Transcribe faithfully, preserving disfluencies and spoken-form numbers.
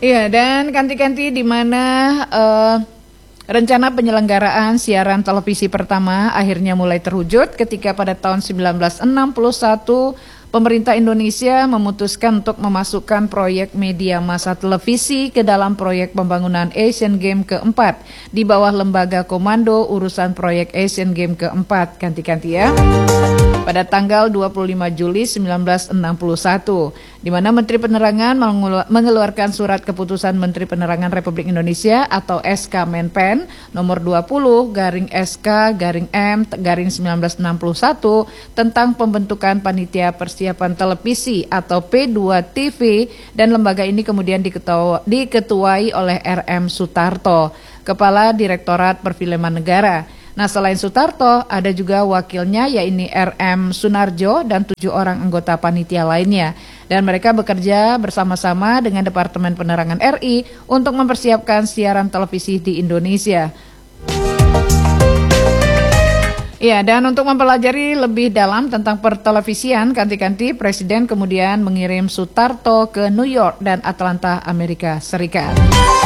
Iya, dan kanti-kanti di mana uh, rencana penyelenggaraan siaran televisi pertama akhirnya mulai terwujud ketika pada tahun seribu sembilan ratus enam puluh satu pemerintah Indonesia memutuskan untuk memasukkan proyek media massa televisi ke dalam proyek pembangunan Asian Games keempat di bawah lembaga komando urusan proyek Asian Games keempat, kanti-kanti ya. Pada tanggal dua puluh lima Juli seribu sembilan ratus enam puluh satu, di mana Menteri Penerangan mengeluarkan surat keputusan Menteri Penerangan Republik Indonesia atau S K Menpen nomor dua puluh garing S K garing M garing seribu sembilan ratus enam puluh satu tentang pembentukan panitia persiapan televisi atau P dua T V, dan lembaga ini kemudian diketua, diketuai oleh R M Sutarto, Kepala Direktorat Perfilman Negara. Nah, selain Sutarto, ada juga wakilnya yaitu R M Sunarjo dan tujuh orang anggota panitia lainnya. Dan mereka bekerja bersama-sama dengan Departemen Penerangan R I untuk mempersiapkan siaran televisi di Indonesia. Ya, dan untuk mempelajari lebih dalam tentang pertelevisian, kanti-kanti Presiden kemudian mengirim Sutarto ke New York dan Atlanta, Amerika Serikat.